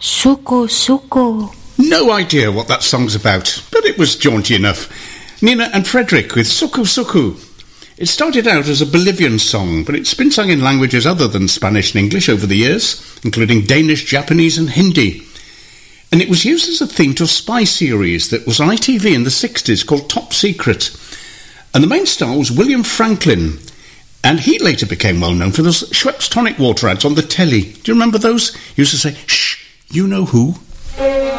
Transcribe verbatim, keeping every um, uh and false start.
Suko, suko. No idea what that song's about, but it was jaunty enough. Nina and Frederick with Suku Suku. It started out as a Bolivian song, but it's been sung in languages other than Spanish and English over the years, including Danish, Japanese and Hindi. And it was used as a theme to a spy series that was on I T V in the sixties called Top Secret. And the main star was William Franklin, and he later became well known for those Schweppes tonic water ads on the telly. Do you remember those? He used to say, "Shh, you know who?"